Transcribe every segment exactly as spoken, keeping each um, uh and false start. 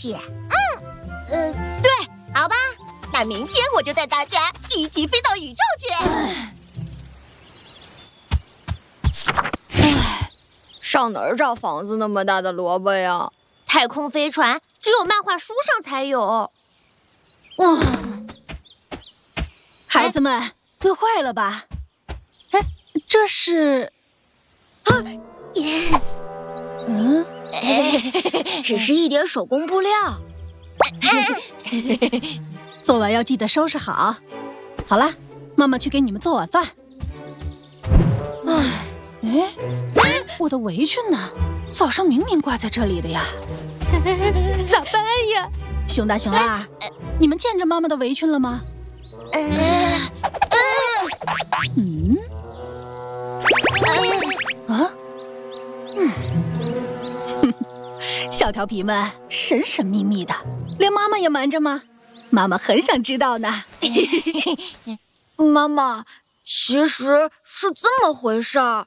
去。嗯，呃，对，好吧，那明天我就带大家一起飞到宇宙去。 唉，上哪儿找房子那么大的萝卜呀？ 太空飞船只有漫画书上才有。 嗯，孩子们，饿坏了吧？哎，这是…… 啊，耶！ 嗯， 只是一点手工布料。 做完要记得收拾好。好了，妈妈去给你们做晚饭。唉，哎，我的围裙呢？早上明明挂在这里的呀，咋办呀？熊大熊二，你们见着妈妈的围裙了吗？嗯，啊，嗯，小调皮们神神秘秘的，连妈妈也瞒着吗？妈妈很想知道呢。 妈妈，其实是这么回事儿。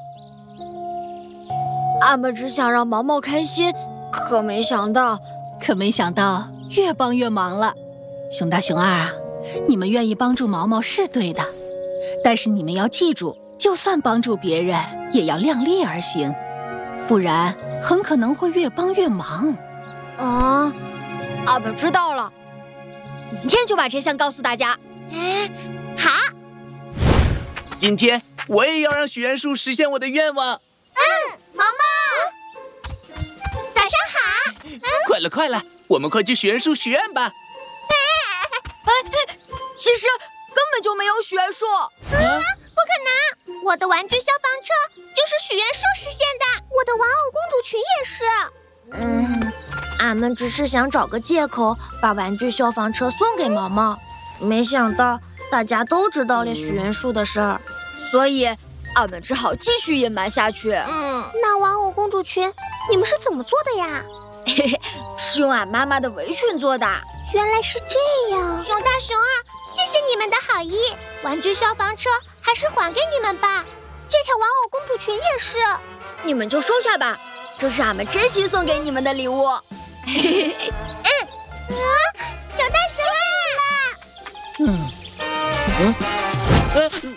俺们只想让毛毛开心，可没想到， 可没想到越帮越忙了。熊大熊二啊，你们愿意帮助毛毛是对的，但是你们要记住，就算帮助别人，也要量力而行，不然很可能会越帮越忙。 啊，俺们知道了，明天就把这项告诉大家。 哎，好。 今天我也要让许愿树实现我的愿望。 嗯，毛毛，早上好。 快了，快了，我们快去许愿树许愿吧。 哎，其实根本就没有许愿树。 啊，不可能！我的玩具消防车就是许愿树实现的，我的玩偶公主裙也是。嗯，俺们只是想找个借口把玩具消防车送给毛毛，没想到大家都知道了许愿树的事儿， 所以俺们只好继续隐瞒下去。 嗯，那玩偶公主裙你们是怎么做的呀？ 嘿嘿，是用俺妈妈的围裙做的。 原来是这样。熊大熊二，谢谢你们的好意，玩具消防车还是还给你们吧。这条玩偶公主裙也是， 你们就收下吧，这是俺们真心送给你们的礼物。嘿嘿嘿， 嗯，啊，熊大熊二， 嗯嗯嗯，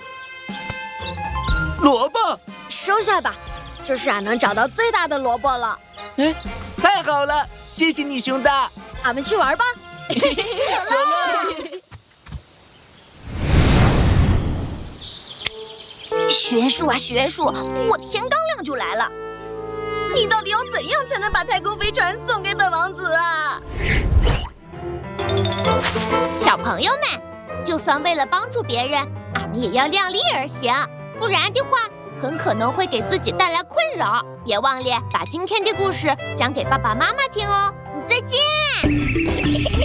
萝卜， 收下吧，这是俺能找到最大的萝卜了。 哎，太好了，谢谢你，熊大。 俺们去玩吧。 走了。 许愿树啊，许愿树，我天刚亮就来了。你到底要怎样才能把太空飞船送给本王子啊？ 小朋友们，就算为了帮助别人，俺们也要量力而行，不然的话，很可能会给自己带来困扰。别忘了把今天的故事讲给爸爸妈妈听哦。再见。